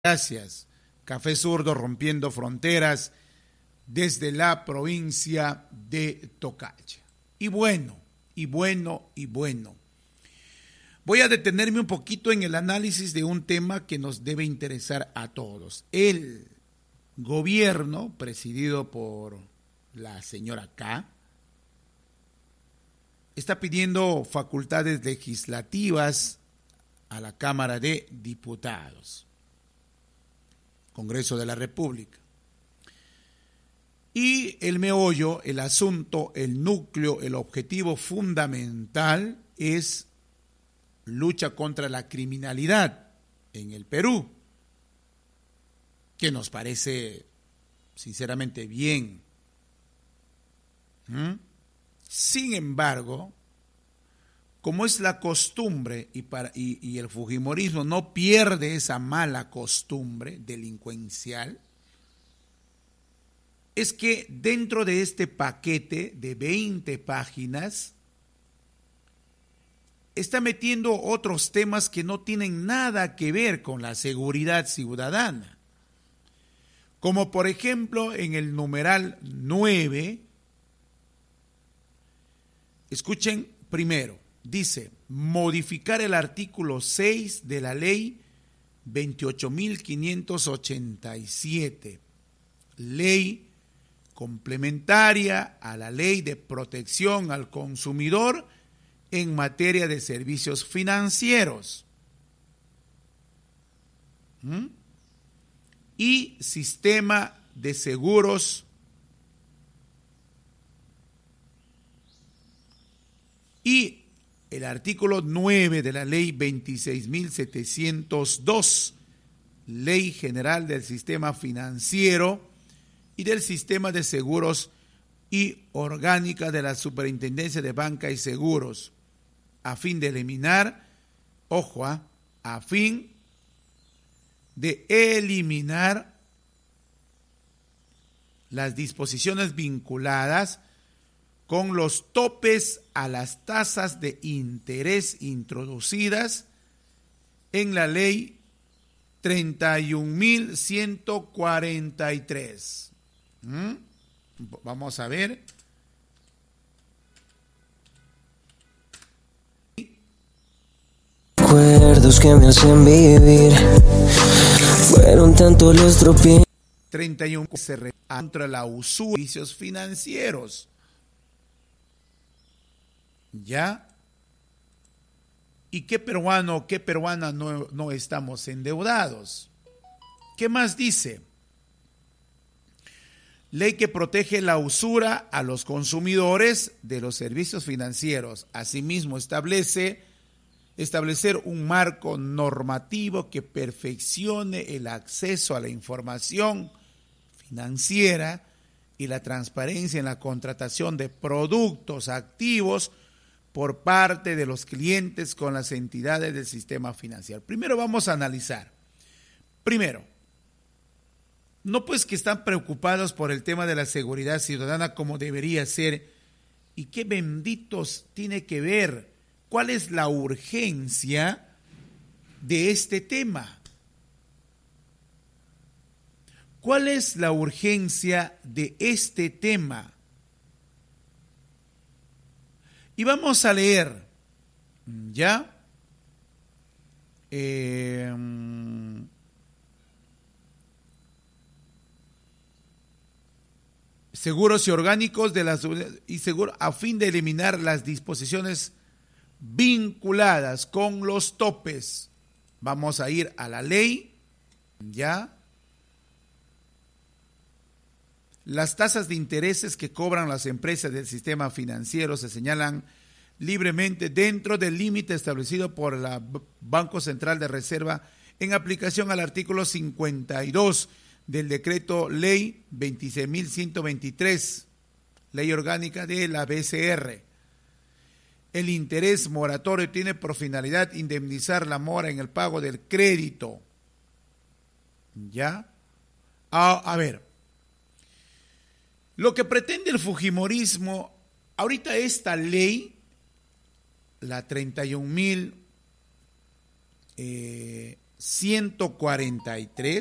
Gracias. Café Zurdo rompiendo fronteras desde la provincia de Tocaya. Y bueno. Voy a detenerme un poquito en el análisis de un tema que nos debe interesar a todos. El gobierno, presidido por la señora K, está pidiendo facultades legislativas a la Cámara de Diputados, Congreso de la República. Y el meollo, el asunto, el núcleo, el objetivo fundamental es lucha contra la criminalidad en el Perú, que nos parece sinceramente bien. Sin embargo, como es la costumbre y el fujimorismo no pierde esa mala costumbre delincuencial, es que dentro de este paquete de 20 páginas está metiendo otros temas que no tienen nada que ver con la seguridad ciudadana. Como por ejemplo en el numeral 9, escuchen primero, dice, modificar el artículo 6 de la ley 28.587, ley complementaria a la ley de protección al consumidor en materia de servicios financieros y sistema de seguros y el artículo 9 de la ley 26.702, ley general del sistema financiero y del sistema de seguros y orgánica de la Superintendencia de Banca y Seguros, a fin de eliminar, a fin de eliminar las disposiciones vinculadas con los topes a las tasas de interés introducidas en la ley 31.143. Vamos a ver. Recuerdos que me hacen vivir, fueron tanto los tropiezos. 31 se contra la usura de servicios financieros. ¿Ya? ¿Y qué peruano, qué peruana no estamos endeudados? ¿Qué más dice? Ley que protege la usura a los consumidores de los servicios financieros. Asimismo, establecer un marco normativo que perfeccione el acceso a la información financiera y la transparencia en la contratación de productos activos por parte de los clientes con las entidades del sistema financiero. Primero vamos a analizar. Primero, no pues que están preocupados por el tema de la seguridad ciudadana como debería ser, y qué benditos tiene que ver, cuál es la urgencia de este tema. ¿Cuál es la urgencia de este tema? Y vamos a leer, ¿ya? Seguros y orgánicos de las y seguro a fin de eliminar las disposiciones vinculadas con los topes. Vamos a ir a la ley, ¿ya? Las tasas de intereses que cobran las empresas del sistema financiero se señalan libremente dentro del límite establecido por el Banco Central de Reserva en aplicación al artículo 52 del decreto ley 26.123, ley orgánica de la BCR. El interés moratorio tiene por finalidad indemnizar la mora en el pago del crédito. ¿Ya? A ver, lo que pretende el fujimorismo, ahorita esta ley, la 31.000 143